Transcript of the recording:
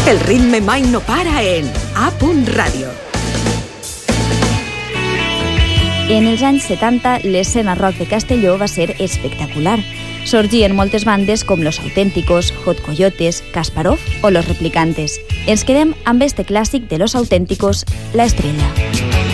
El ritme mai no para en A.Radio. En els anys 70, l'escena rock de Castelló va ser espectacular. Sorgien moltes bandes com Los Auténticos, Hot Coyotes, Kasparov o Los Replicantes. Ens quedem amb este clàssic de Los Auténticos, La Estrella.